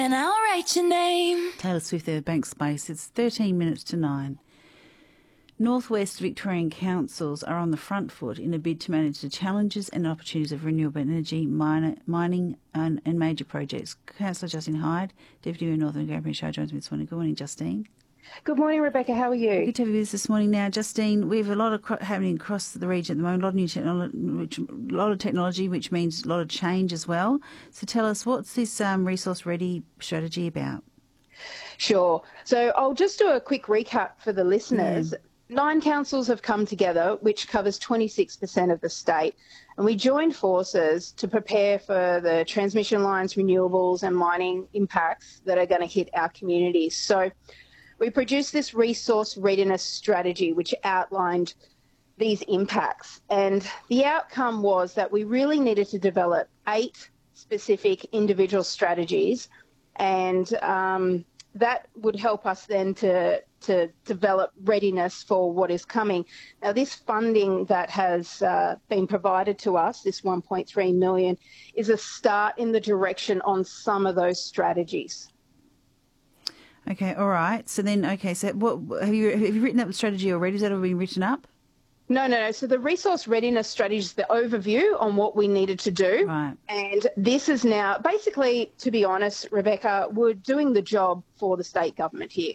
And I'll write your name. Taylor Swift there, Bank Space. It's 13 minutes to 9. Northwest Victorian councils are on the front foot in a bid to manage the challenges and opportunities of renewable energy, mining and major projects. Councillor Justine Hyde, Deputy Mayor Northern Grampian Shire, joins me this morning. Good morning, Justine. Good morning, Rebecca. How are you? Good to have you with us this morning. Now, Justine, we have a lot of happening across the region at the moment, a lot of technology, which means a lot of change as well. So tell us, what's this Resource Ready strategy about? Sure. So I'll just do a quick recap for the listeners. 9 councils have come together, which covers 26% of the state, and we joined forces to prepare for the transmission lines, renewables and mining impacts that are going to hit our communities. So we produced this resource readiness strategy, which outlined these impacts. And the outcome was that we really needed to develop 8 specific individual strategies, and that would help us then to develop readiness for what is coming. Now, this funding that has been provided to us, this $1.3 million, is a start in the direction on some of those strategies. Okay, all right. So then, so what have you written up the strategy already? Has that all been written up? No. So the resource readiness strategy is the overview on what we needed to do. Right. And this is now, basically, to be honest, Rebecca, we're doing the job for the state government here.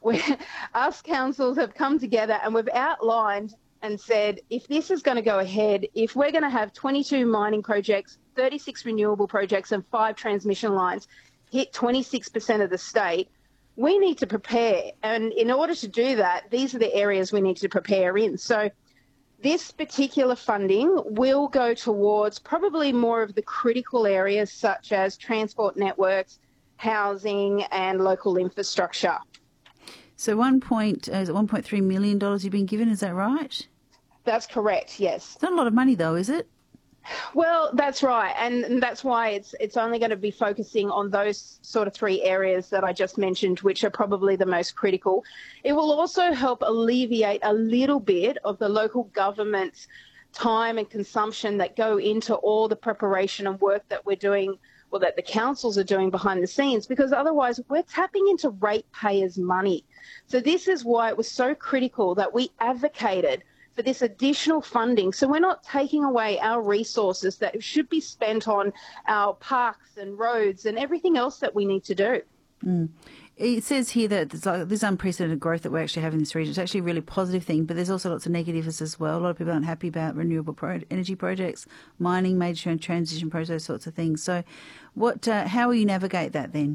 Us councils have come together and we've outlined and said, if this is going to go ahead, if we're going to have 22 mining projects, 36 renewable projects and 5 transmission lines hit 26% of the state, we need to prepare. And in order to do that, these are the areas we need to prepare in. So this particular funding will go towards probably more of the critical areas such as transport networks, housing and local infrastructure. So $1.3 million you've been given, is that right? That's correct, yes. It's not a lot of money though, is it? Well, that's right, and that's why it's only going to be focusing on those sort of 3 areas that I just mentioned, which are probably the most critical. It will also help alleviate a little bit of the local government's time and consumption that go into all the preparation and work that we're doing, or that the councils are doing behind the scenes, because otherwise we're tapping into ratepayers' money. So this is why it was so critical that we advocated for this additional funding. So we're not taking away our resources that should be spent on our parks and roads and everything else that we need to do. It says here that this unprecedented growth that we're actually having in this region is actually a really positive thing, but there's also lots of negatives as well. A lot of people aren't happy about renewable energy projects, mining, major transition projects, those sorts of things. So how will you navigate that then?